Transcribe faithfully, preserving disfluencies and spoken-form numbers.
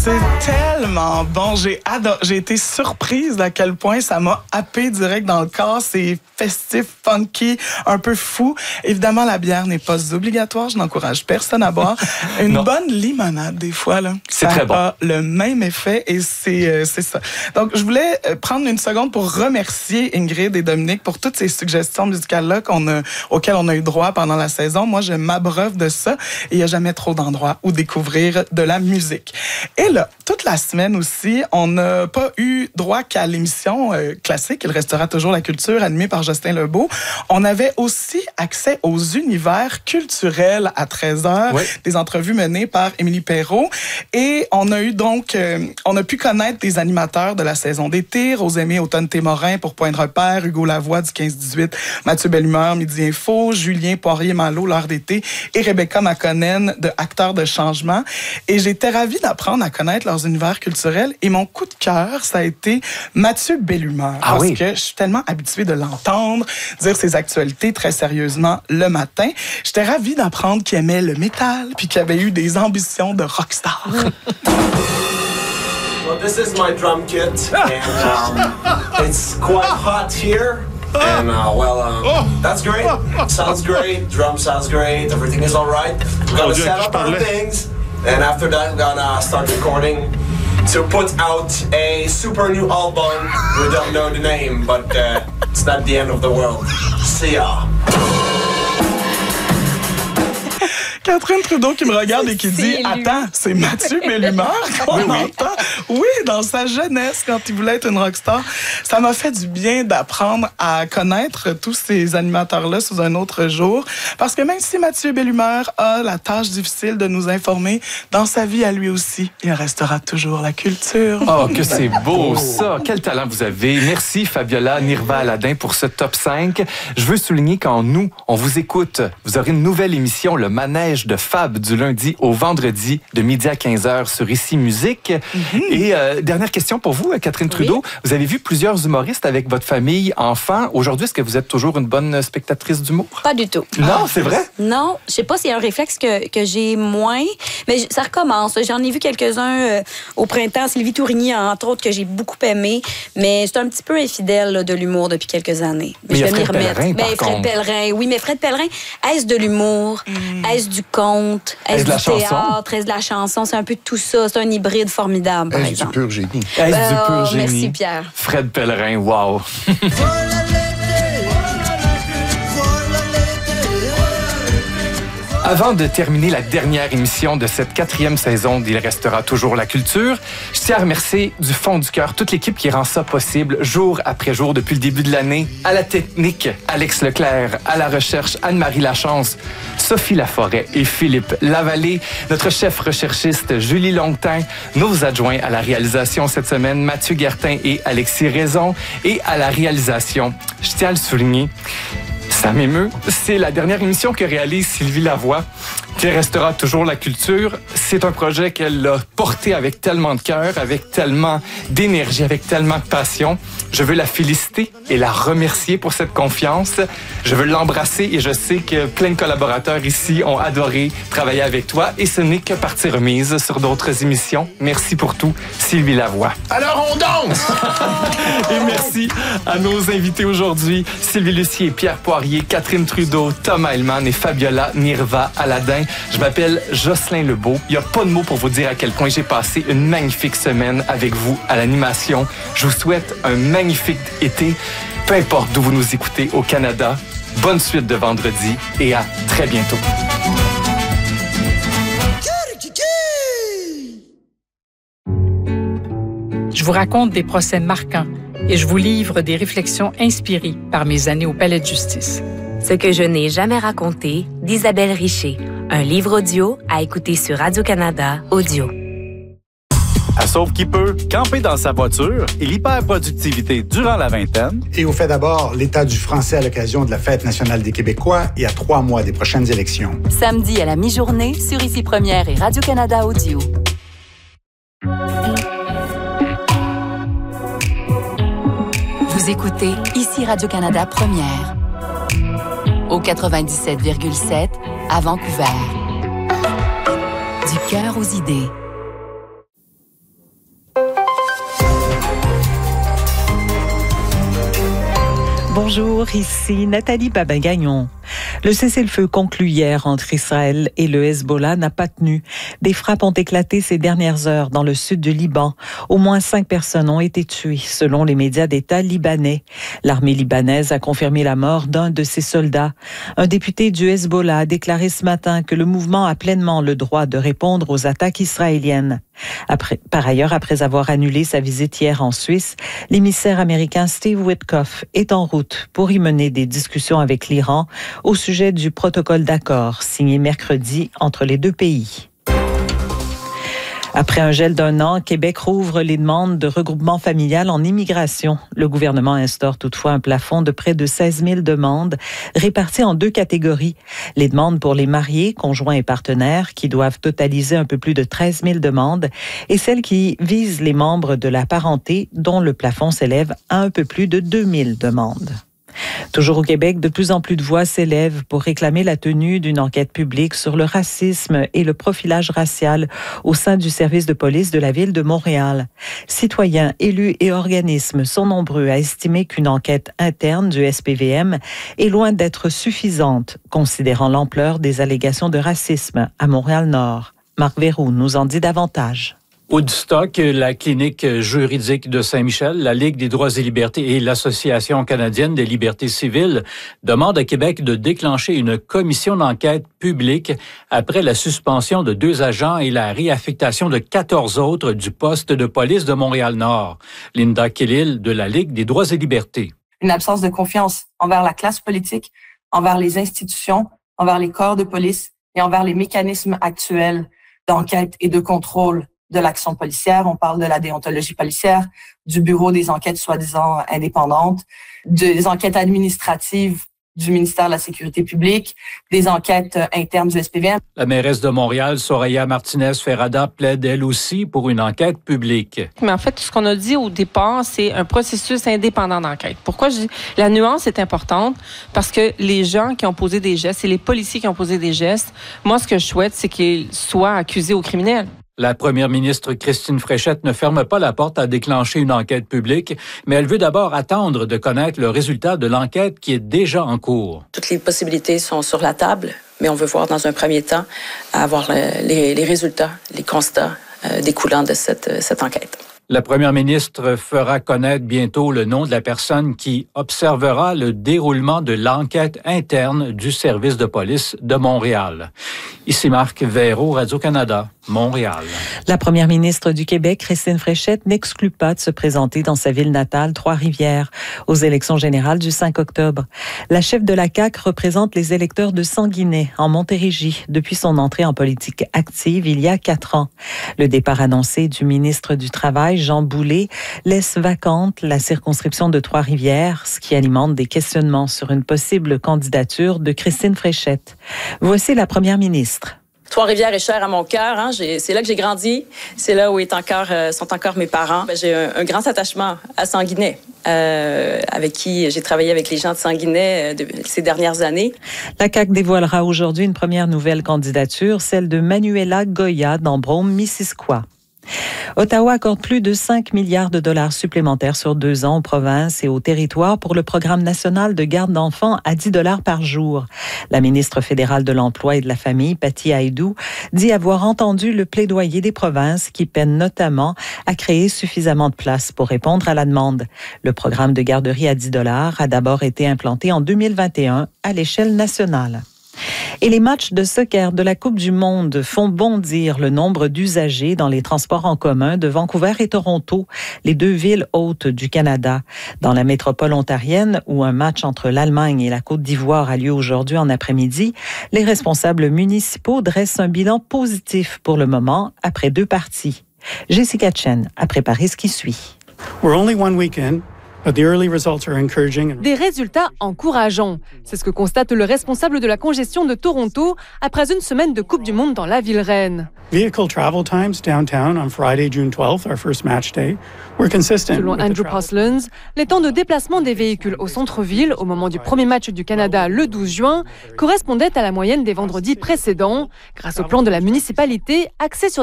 C'est tellement bon. J'ai adoré. J'ai été surprise d'à quel point ça m'a happé direct dans le corps. C'est festif, funky, un peu fou. Évidemment, la bière n'est pas obligatoire. Je n'encourage personne à boire. Une non. bonne limonade, des fois, là. C'est très bon. Ça a le même effet et c'est, euh, c'est ça. Donc, je voulais prendre une seconde pour remercier Ingrid et Dominique pour toutes ces suggestions musicales-là qu'on a, auxquelles on a eu droit pendant la saison. Moi, je m'abreuve de ça et il n'y a jamais trop d'endroits où découvrir de la musique. Et là, toute la semaine aussi, on n'a pas eu droit qu'à l'émission euh, classique, Il restera toujours la culture, animée par Justin Lebeau. On avait aussi accès aux univers culturels à treize heures, oui. Des entrevues menées par Émilie Perrault. Et on a eu donc, euh, on a pu connaître des animateurs de la saison d'été, Rosemée Automne-Témorin pour Point de repère, Hugo Lavoie du quinze dix-huit, Mathieu Bellumeur, Midi Info, Julien Poirier-Malo, L'heure d'été, et Rebecca Makonnen de Acteurs de changement. Et j'étais ravie d'apprendre à connaître leurs univers culturels. Et mon coup de cœur, ça a été Mathieu Bellumeur. Ah parce oui. que je suis tellement habituée de l'entendre dire ses actualités très sérieusement le matin. J'étais ravie d'apprendre qu'il aimait le métal puis qu'il avait eu des ambitions de rockstar. Well, this is my drum kit, and um, it's quite hot here. And, uh, well, um, that's great. Sounds great. Drum sounds great. Everything is all right. We're gonna set up our things. And after that, we're gonna start recording to put out a super new album. We don't know the name, but uh, it's not the end of the world. See ya. Catherine Trudeau qui me regarde et qui dit « Attends, c'est Mathieu Bellumeur qu'on oui, oui. entend? » Oui, dans sa jeunesse, quand il voulait être une rockstar. Ça m'a fait du bien d'apprendre à connaître tous ces animateurs-là sous un autre jour. Parce que même si Mathieu Bellumeur a la tâche difficile de nous informer, dans sa vie à lui aussi, il restera toujours la culture. Oh, que c'est beau ça! Quel talent vous avez! Merci Fabiola Nirva-Aladin pour ce top cinq. Je veux souligner qu'en nous, on vous écoute. Vous aurez une nouvelle émission, Le Manège de Fab, du lundi au vendredi, de midi à quinze heures sur Ici Musique. Mm-hmm. Et euh, dernière question pour vous, Catherine Trudeau. Oui. Vous avez vu plusieurs humoristes avec votre famille, enfants. Aujourd'hui, est-ce que vous êtes toujours une bonne spectatrice d'humour? Pas du tout. Non, ah, c'est vrai? Non, je sais pas s'il y a un réflexe que, que j'ai moins, mais ça recommence. J'en ai vu quelques-uns euh, au printemps. Sylvie Tourigny, entre autres, que j'ai beaucoup aimé, mais c'est un petit peu infidèle là, de l'humour depuis quelques années. Mais, mais je vais m'y remettre. Pellerin, mais Fred contre. Pellerin, oui, mais Fred Pellerin, est-ce de l'humour? Mm. Est-ce du conte? Est-ce, est-ce du théâtre? Est-ce de la chanson? C'est un peu de tout ça. C'est un hybride formidable, par est-ce exemple. du pur génie? Est-ce euh, du pur génie? Merci, Pierre. Fred Pellerin, wow! Avant de terminer la dernière émission de cette quatrième saison d'Il restera toujours la culture, je tiens à remercier du fond du cœur toute l'équipe qui rend ça possible jour après jour depuis le début de l'année. À la technique, Alex Leclerc. À la recherche, Anne-Marie Lachance, Sophie Laforêt et Philippe Lavallée. Notre chef recherchiste, Julie Longtin. Nos adjoints à la réalisation cette semaine, Mathieu Guertin et Alexis Raison. Et à la réalisation, je tiens à le souligner, ça m'émeut. C'est la dernière émission que réalise Sylvie Lavoie, qui restera toujours la culture. C'est un projet qu'elle a porté avec tellement de cœur, avec tellement d'énergie, avec tellement de passion. Je veux la féliciter et la remercier pour cette confiance. Je veux l'embrasser et je sais que plein de collaborateurs ici ont adoré travailler avec toi et ce n'est que partie remise sur d'autres émissions. Merci pour tout, Sylvie Lavoie. Alors on danse! Et merci à nos invités aujourd'hui, Sylvie Lucier et Pierre Poirier, Catherine Trudeau, Thomas Hellman et Fabiola Nirva-Aladin. Je m'appelle Jocelyn Lebeau. Il n'y a pas de mots pour vous dire à quel point j'ai passé une magnifique semaine avec vous à l'animation. Je vous souhaite un magnifique été, peu importe d'où vous nous écoutez au Canada. Bonne suite de vendredi et à très bientôt. Je vous raconte des procès marquants et je vous livre des réflexions inspirées par mes années au Palais de justice. Ce que je n'ai jamais raconté d'Isabelle Richer. Un livre audio à écouter sur Radio-Canada Audio. À Sauve qui peut, camper dans sa voiture et l'hyperproductivité durant la vingtaine. Et au fait d'abord, l'état du français à l'occasion de la Fête nationale des Québécois et à trois mois des prochaines élections. Samedi à la mi-journée sur Ici Première et Radio-Canada Audio. Vous écoutez Ici Radio-Canada Première. Au quatre-vingt-dix-sept virgule sept à Vancouver. Du cœur aux idées. Bonjour, ici Nathalie Babin-Gagnon. Le cessez-le-feu conclu hier entre Israël et le Hezbollah n'a pas tenu. Des frappes ont éclaté ces dernières heures dans le sud du Liban. Au moins cinq personnes ont été tuées, selon les médias d'État libanais. L'armée libanaise a confirmé la mort d'un de ses soldats. Un député du Hezbollah a déclaré ce matin que le mouvement a pleinement le droit de répondre aux attaques israéliennes. Après, par ailleurs, après avoir annulé sa visite hier en Suisse, l'émissaire américain Steve Witkoff est en route pour y mener des discussions avec l'Iran au sujet du protocole d'accord signé mercredi entre les deux pays. Après un gel d'un an, Québec rouvre les demandes de regroupement familial en immigration. Le gouvernement instaure toutefois un plafond de près de seize mille demandes réparties en deux catégories. Les demandes pour les mariés, conjoints et partenaires qui doivent totaliser un peu plus de treize mille demandes et celles qui visent les membres de la parenté dont le plafond s'élève à un peu plus de deux mille demandes. Toujours au Québec, de plus en plus de voix s'élèvent pour réclamer la tenue d'une enquête publique sur le racisme et le profilage racial au sein du service de police de la ville de Montréal. Citoyens, élus et organismes sont nombreux à estimer qu'une enquête interne du S P V M est loin d'être suffisante, considérant l'ampleur des allégations de racisme à Montréal-Nord. Marc Verroux nous en dit davantage. Woodstock, la clinique juridique de Saint-Michel, la Ligue des droits et libertés et l'Association canadienne des libertés civiles demandent à Québec de déclencher une commission d'enquête publique après la suspension de deux agents et la réaffectation de quatorze autres du poste de police de Montréal-Nord. Linda Kellil de la Ligue des droits et libertés. Une absence de confiance envers la classe politique, envers les institutions, envers les corps de police et envers les mécanismes actuels d'enquête et de contrôle de l'action policière. On parle de la déontologie policière, du bureau des enquêtes soi-disant indépendantes, des enquêtes administratives du ministère de la Sécurité publique, des enquêtes internes du S P V M. La mairesse de Montréal, Soraya Martinez-Ferrada, plaide elle aussi pour une enquête publique. Mais en fait, ce qu'on a dit au départ, c'est un processus indépendant d'enquête. Pourquoi je dis la nuance est importante? Parce que les gens qui ont posé des gestes, c'est les policiers qui ont posé des gestes. Moi, ce que je souhaite, c'est qu'ils soient accusés aux criminels. La première ministre Christine Fréchette ne ferme pas la porte à déclencher une enquête publique, mais elle veut d'abord attendre de connaître le résultat de l'enquête qui est déjà en cours. Toutes les possibilités sont sur la table, mais on veut voir dans un premier temps avoir les, les résultats, les constats euh, découlant de cette, cette enquête. La première ministre fera connaître bientôt le nom de la personne qui observera le déroulement de l'enquête interne du service de police de Montréal. Ici Marc Verreau, Radio-Canada, Montréal. La première ministre du Québec, Christine Fréchette, n'exclut pas de se présenter dans sa ville natale, Trois-Rivières, aux élections générales du cinq octobre. La chef de la C A Q représente les électeurs de Sanguinet, en Montérégie, depuis son entrée en politique active il y a quatre ans. Le départ annoncé du ministre du Travail, Jean Boulet, laisse vacante la circonscription de Trois-Rivières, ce qui alimente des questionnements sur une possible candidature de Christine Fréchette. Voici la première ministre. Trois-Rivières est chère à mon cœur. Hein. J'ai, c'est là que j'ai grandi. C'est là où est encore, euh, sont encore mes parents. Ben, j'ai un, un grand attachement à Sanguinet, euh, avec qui j'ai travaillé avec les gens de Sanguinet euh, de, ces dernières années. La C A Q dévoilera aujourd'hui une première nouvelle candidature, celle de Manuela Goya d'Ambrome-Missisquoi. Ottawa accorde plus de cinq milliards de dollars supplémentaires sur deux ans aux provinces et aux territoires pour le programme national de garde d'enfants à dix dollars par jour. La ministre fédérale de l'Emploi et de la Famille, Patty Aïdou, dit avoir entendu le plaidoyer des provinces qui peinent notamment à créer suffisamment de places pour répondre à la demande. Le programme de garderie à dix dollars a d'abord été implanté en deux mille vingt et un à l'échelle nationale. Et les matchs de soccer de la Coupe du Monde font bondir le nombre d'usagers dans les transports en commun de Vancouver et Toronto, les deux villes hôtes du Canada. Dans la métropole ontarienne, où un match entre l'Allemagne et la Côte d'Ivoire a lieu aujourd'hui en après-midi, les responsables municipaux dressent un bilan positif pour le moment après deux parties. Jessica Chen a préparé ce qui suit. We're only one week in. Des résultats encourageants. C'est ce que constate le responsable de la congestion de Toronto après une semaine de Coupe du Monde dans la ville reine. Selon Andrew Postlins, les temps de déplacement des véhicules au centre-ville au moment du premier match du Canada le douze juin correspondaient à la moyenne des vendredis précédents grâce au plan de la municipalité axé sur